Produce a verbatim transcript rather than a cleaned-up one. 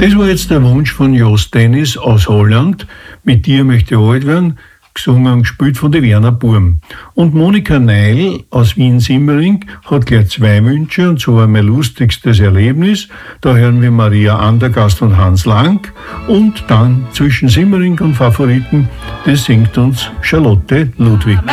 Das war jetzt der Wunsch von Jos Dennis aus Holland. Mit dir möchte ich alt werden. Gesungen und gespielt von der Werner Burm. Und Monika Neil aus Wien-Simmering hat gleich zwei Wünsche, und zwar mein lustigstes Erlebnis. Da hören wir Maria Andergast und Hans Lang. Und dann zwischen Simmering und Favoriten, das singt uns Charlotte Ludwig.